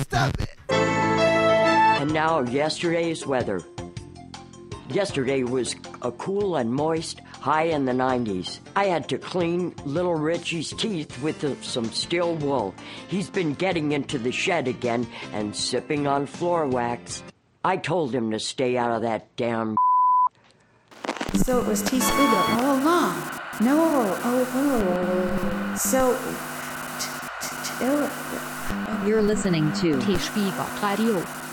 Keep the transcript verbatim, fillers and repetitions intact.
Stop it! And now yesterday's weather. Yesterday was a cool and moist, high in the nineties. I had to clean little Richie's teeth with uh, some steel wool. He's been getting into the shed again and sipping on floor wax. I told him to stay out of that damn. So it was T. Spiegel all along. No, oh, oh. So, t- t- t- oh. You're listening to T. Spiegel Radio.